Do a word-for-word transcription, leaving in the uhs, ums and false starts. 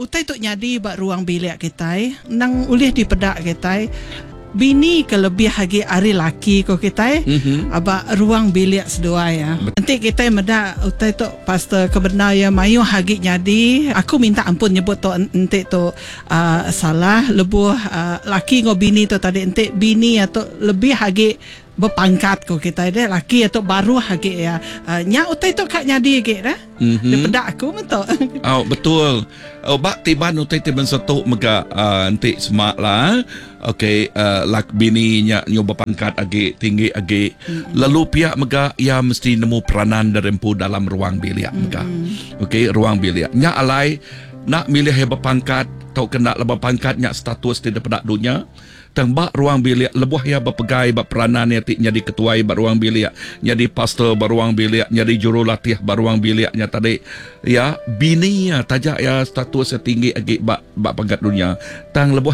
utai tu nyadi ba ruang bilik kita nang ulih di pedak kita bini kelebih lagi ari laki ko kita mm-hmm. aba ruang bilik sedua ya. Nanti kita meda utai tu pastor kebenar ya mayu hagi nyadi aku minta ampun nyebut tu nanti tu uh, salah lebuh uh, laki ngo bini tu tadi nanti bini atau lebih hagi berpangkat ko kita deh laki atau baru hagi ya uh, nya utai tu kak nyadi ge dah mm-hmm. daripada aku betul. Oh betul. Oh bak tiban utai tiban satu mega uh, nanti semak lah. Okey, uh, lak bini nya nyoba pangkat agi tinggi agi. Mm-hmm. Lalu pihak mega ia mesti nemu peranan derempu dalam ruang bilik mega. Mm-hmm. Okey, ruang bilik. Nya alai nak milih heba pangkat atau kena lebih pangkat nya status di depan dunia. Tembak ruang bilik lebuh ya berpegai berperanan ya ti jadi ketua bar ruang bilik jadi pastor bar ruang bilik jadi jurulatih bar ruang biliknya tadi ya bini ya tajak ya status setinggi agi bak bak pangkat dunia tang lebuh